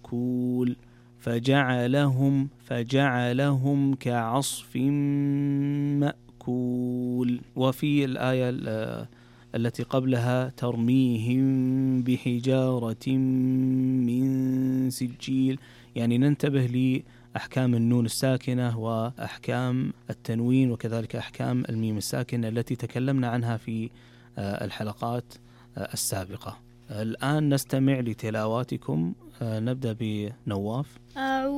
مأكول فجعلهم كعصف مأكول. وفي الآية التي قبلها ترميهم بحجارة من سجيل. يعني ننتبه لأحكام النون الساكنة وأحكام التنوين وكذلك أحكام الميم الساكنة التي تكلمنا عنها في الحلقات السابقة. الآن نستمع لتلاواتكم. نبدأ بنواف.